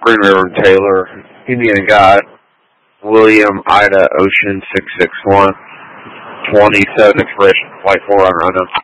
Green River and Taylor, Indiana got William Ida Ocean 661, 27 expiration, flight 4 on rundown.